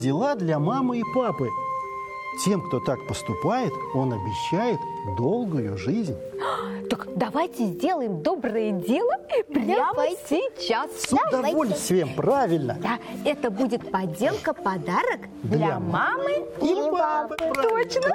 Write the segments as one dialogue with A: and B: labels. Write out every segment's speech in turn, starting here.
A: Дела для мамы и папы. Тем, кто так поступает, он обещает долгую жизнь.
B: Так давайте сделаем доброе дело прямо сейчас.
A: С удовольствием, правильно.
B: Да, это будет поделка-подарок для мамы
A: и папы.
B: Точно.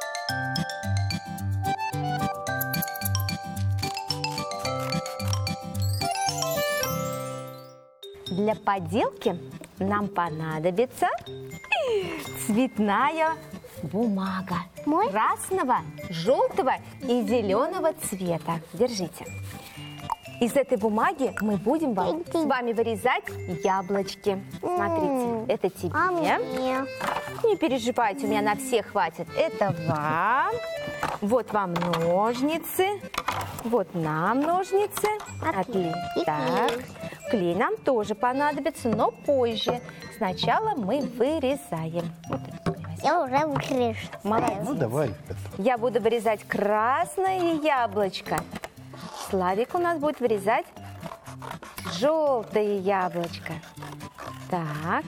B: Для поделки нам понадобится цветная бумага красного, желтого и зеленого цвета. Держите. Из этой бумаги мы будем с вами вырезать яблочки. Смотрите, это тебе. Не переживайте, у меня на всех хватит. Это вам. Вот вам ножницы. Вот нам ножницы. Отлично. Так. Клей нам тоже понадобится, но позже. Сначала мы вырезаем. Вот это.
C: Я уже вырежу.
B: Молодец.
A: Ну, давай.
B: Я буду вырезать красное яблочко. Славик у нас будет вырезать желтое яблочко. Так.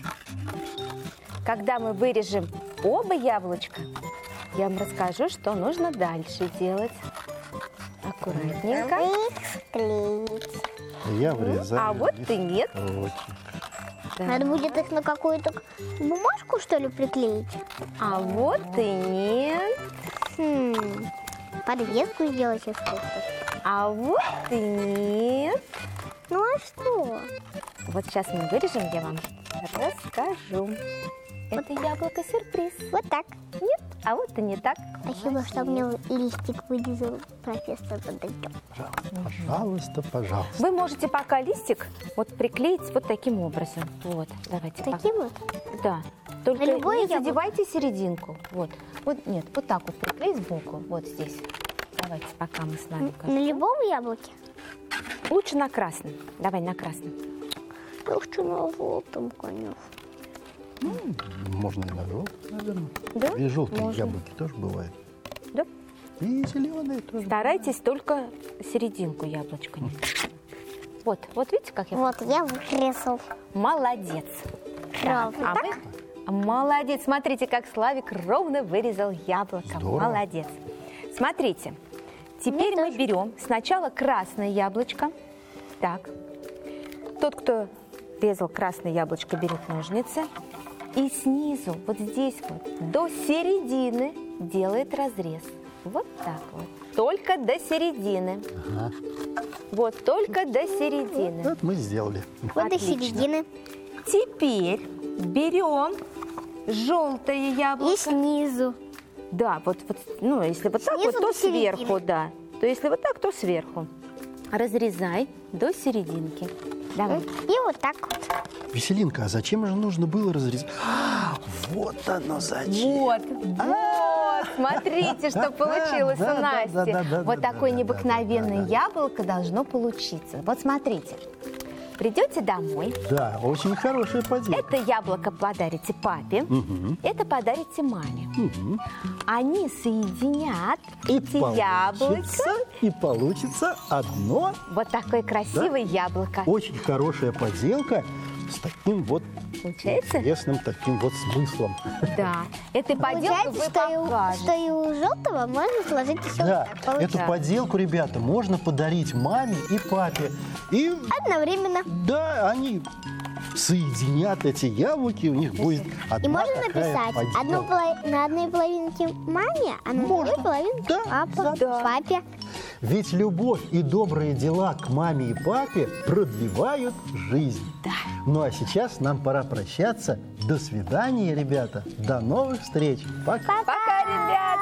B: Когда мы вырежем оба яблочка, я вам расскажу, что нужно дальше делать. Аккуратненько.
C: Склеить.
A: Я вырезаю.
B: А вот и нет. Да.
C: Надо будет их на какую-то бумажку, что ли, приклеить?
B: А вот и нет.
C: Подвеску сделать, если что.
B: А вот и нет.
C: Ну а что?
B: Вот сейчас мы вырежем, я вам расскажу. Это яблоко-сюрприз.
C: Вот так.
B: Нет, а вот и не так.
C: Спасибо, что мне листик вырезал профессор Бондарчук.
A: Пожалуйста, пожалуйста.
B: Вы можете пока листик вот приклеить вот таким образом. Вот, давайте.
C: Таким вот?
B: Да. Только
C: На любое
B: не
C: яблоко?
B: задевайте серединку. Вот. Вот нет, вот так вот приклей сбоку. Вот здесь. Давайте, пока мы с вами.
C: На любом яблоке?
B: Лучше на красном. Давай на красном.
C: Лучше на желтом, конечно.
A: Можно и на желтый, наверное.
B: Да?
A: И желтые
B: Можно.
A: яблоки тоже бывают.
B: Да?
A: И зеленые тоже.
B: Старайтесь только серединку яблочка не. Вот, вот видите, как я.
C: Вот, я вырезал.
B: Молодец.
C: Ровно
B: А
C: так?
B: мы... Молодец. Смотрите, как Славик ровно вырезал яблоко.
A: Здорово.
B: Молодец. Смотрите. Теперь мы берем сначала красное яблочко. Так. Тот, кто резал красное яблочко, берет ножницы. И снизу, вот здесь вот, до середины делает разрез. Вот так вот. Только до середины.
A: Ага.
B: Вот, только до середины.
A: Вот мы сделали.
C: Вот до
B: Отлично.
C: середины.
B: Теперь берем желтое яблоко.
C: И снизу.
B: Да, вот, ну, если вот так
C: Снизу
B: вот, то
C: до середины.
B: сверху, да. То если вот так, то сверху. Разрезай до серединки. Давай.
C: И вот так вот.
A: Веселинка, а зачем же нужно было разрезать? Вот оно зачем.
B: Вот, смотрите, что получилось у Насти. Вот такое необыкновенное яблоко должно получиться. Вот смотрите. Придете домой,
A: Да, очень хорошая поделка.
B: это яблоко подарите папе, это подарите маме. Они соединят эти яблоки.
A: И получится одно
B: Вот такое красивое яблоко.
A: очень хорошая поделка с таким вот
B: Получается?
A: интересным таким вот смыслом.
B: Да. Этой поделкой вы
C: Получается,
B: покажете.
C: что и у желтого можно сложить еще
A: Да,
C: вот так. Получается.
A: эту поделку, ребята, можно подарить маме и папе. И
C: Одновременно.
A: да, они соединят эти яблоки, у них будет одна
C: И можно
A: такая
C: написать
A: поделка.
C: на одной половинке маме, а на другой
A: Можно.
C: половинке
A: Да,
C: папе.
A: Ведь любовь и добрые дела к маме и папе продлевают жизнь.
B: Да.
A: Ну а сейчас нам пора прощаться. До свидания, ребята. До новых встреч. Пока.
B: Пока, ребята!